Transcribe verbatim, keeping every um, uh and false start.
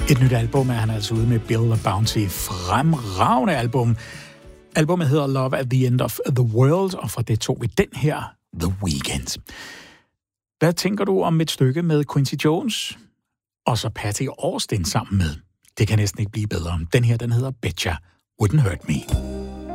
Et nyt album er han altså ude med Bill the Bounty. Fremragende album. Albumet hedder Love at the End of the World, og fra det tog vi den her, The Weeknd. Hvad tænker du om et stykke med Quincy Jones? Og så Patty Austin sammen med. Det kan næsten ikke blive bedre. Den her, den hedder Betcha Wouldn't Hurt Me.